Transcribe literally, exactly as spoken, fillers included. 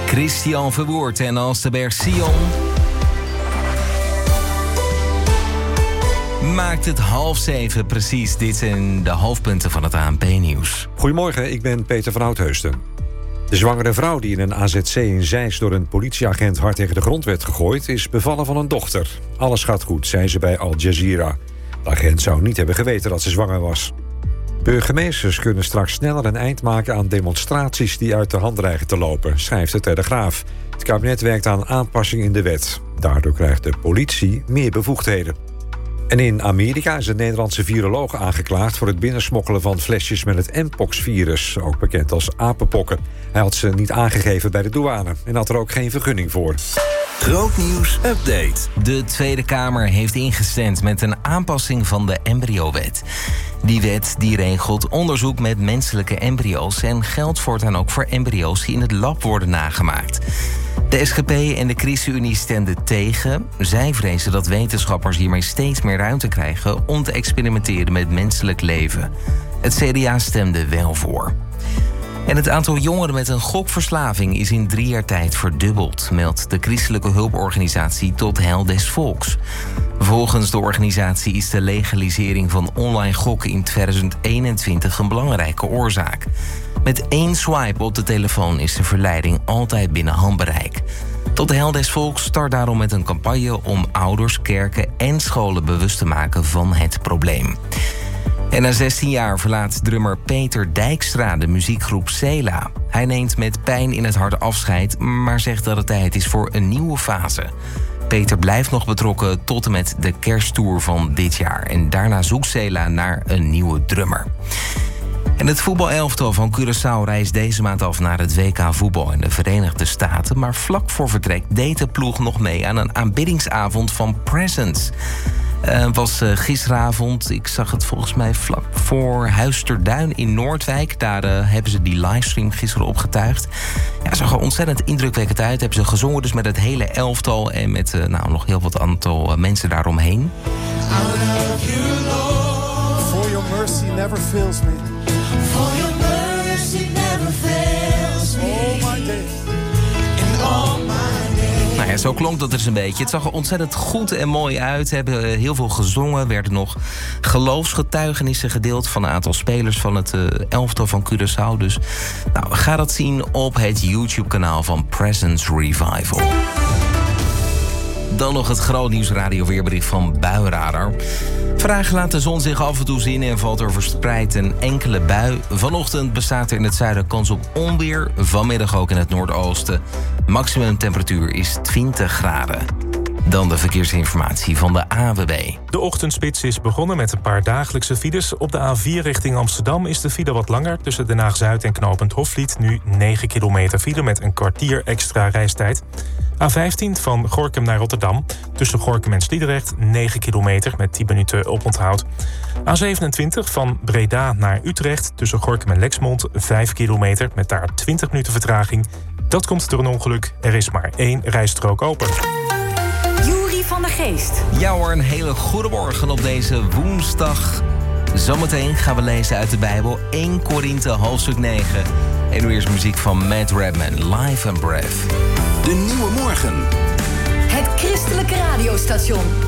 Christian Verwoerd en Alsteberg Sion maakt het half zeven precies. Dit zijn de hoofdpunten van het A N P-nieuws. Goedemorgen, ik ben Peter van Oudheusden. De zwangere vrouw die in een A Z C in Zeist door een politieagent hard tegen de grond werd gegooid, is bevallen van een dochter. Alles gaat goed, zei ze bij Al Jazeera. De agent zou niet hebben geweten dat ze zwanger was. Burgemeesters kunnen straks sneller een eind maken aan demonstraties die uit de hand dreigen te lopen, schrijft de Telegraaf. Het kabinet werkt aan aanpassing in de wet. Daardoor krijgt de politie meer bevoegdheden. En in Amerika is een Nederlandse viroloog aangeklaagd voor het binnensmokkelen van flesjes met het Mpox-virus, ook bekend als apenpokken. Hij had ze niet aangegeven bij de douane en had er ook geen vergunning voor. Grootnieuws update. De Tweede Kamer heeft ingestemd met een aanpassing van de embryowet. Die wet die regelt onderzoek met menselijke embryo's en geldt voortaan ook voor embryo's die in het lab worden nagemaakt. De S G P en de ChristenUnie stemden tegen. Zij vrezen dat wetenschappers hiermee steeds meer ruimte krijgen om te experimenteren met menselijk leven. Het C D A stemde wel voor. En het aantal jongeren met een gokverslaving is in drie jaar tijd verdubbeld, meldt de christelijke hulporganisatie Tot Heil des Volks. Volgens de organisatie is de legalisering van online gokken in tweeduizend eenentwintig een belangrijke oorzaak. Met één swipe op de telefoon is de verleiding altijd binnen handbereik. Tot Heil des Volks start daarom met een campagne om ouders, kerken en scholen bewust te maken van het probleem. En na zestien jaar verlaat drummer Peter Dijkstra de muziekgroep Sela. Hij neemt met pijn in het hart afscheid, maar zegt dat het tijd is voor een nieuwe fase. Peter blijft nog betrokken tot en met de kersttour van dit jaar. En daarna zoekt Sela naar een nieuwe drummer. En het voetbalelftal van Curaçao reist deze maand af naar het W K voetbal in de Verenigde Staten. Maar vlak voor vertrek deed de ploeg nog mee aan een aanbiddingsavond van Presence. Het uh, was uh, gisteravond, ik zag het volgens mij vlak voor Huisterduin in Noordwijk. Daar uh, hebben ze die livestream gisteren opgetuigd. Ja, het zag er ontzettend indrukwekkend uit. Hebben ze gezongen dus met het hele elftal en met uh, nou, nog heel wat aantal uh, mensen daaromheen. For your mercy never fails me. For your mercy never fails me. All my days. In all my days. Nou ja, zo klonk dat dus een beetje. Het zag er ontzettend goed en mooi uit. Ze hebben heel veel gezongen. Werden nog geloofsgetuigenissen gedeeld van een aantal spelers van het uh, elftal van Curaçao. Dus nou, ga dat zien op het YouTube-kanaal van Presence Revival. Dan nog het grootnieuws radioweerbericht van Buienradar. Vandaag laat de zon zich af en toe zien en valt er verspreid een enkele bui. Vanochtend bestaat er in het zuiden kans op onweer. Vanmiddag ook in het noordoosten. Maximum temperatuur is twintig graden. Dan de verkeersinformatie van de A W B. De ochtendspits is begonnen met een paar dagelijkse files. Op de A vier richting Amsterdam is de file wat langer. Tussen Den Haag-Zuid en knooppunt Hofvliet nu negen kilometer file met een kwartier extra reistijd. A vijftien van Gorinchem naar Rotterdam. Tussen Gorinchem en Sliedrecht negen kilometer met tien minuten oponthoud. A zevenentwintig van Breda naar Utrecht. Tussen Gorinchem en Lexmond vijf kilometer met daar twintig minuten vertraging. Dat komt door een ongeluk. Er is maar één rijstrook open. Juri van der Geest. Ja hoor, een hele goede morgen op deze woensdag. Zometeen gaan we lezen uit de Bijbel Eerste Korinthe hoofdstuk negen. En nu eerst muziek van Matt Redman, Life and Breath. De Nieuwe Morgen. Het christelijke radiostation.